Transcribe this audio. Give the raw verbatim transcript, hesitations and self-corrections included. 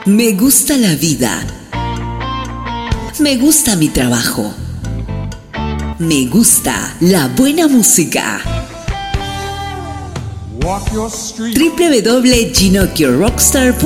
Me gusta la vida. Me gusta mi trabajo. Me gusta la buena música. w w w punto ginocchio rockstar